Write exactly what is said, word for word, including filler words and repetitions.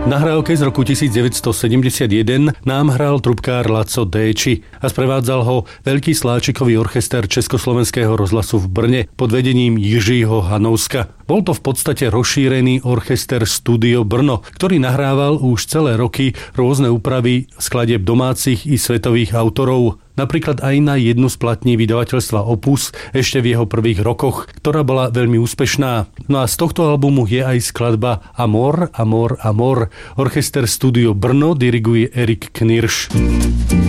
Nahrávke z roku devätnásťsedemdesiatjeden nám hral trubkár Laco Déči a sprevádzal ho Veľký Sláčikový orchester Československého rozhlasu v Brne pod vedením Jiřího Hanouska. Bol to v podstate rozšírený orchester Studio Brno, ktorý nahrával už celé roky rôzne úpravy skladieb domácich i svetových autorov. Napríklad aj na jednu z platní vydavateľstva Opus ešte v jeho prvých rokoch, ktorá bola veľmi úspešná. No a z tohto albumu je aj skladba Amor, Amor, Amor. Orchester Studio Brno diriguje Erik Knirsch.